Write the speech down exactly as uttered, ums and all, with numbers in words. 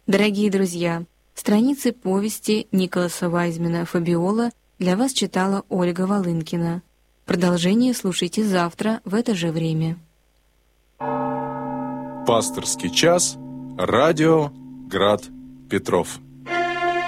Дорогие друзья, страницы повести Николаса Вайзмена «Фабиола» для вас читала Ольга Волынкина. Продолжение слушайте завтра в это же время. Пасторский час. Радио Град Петров.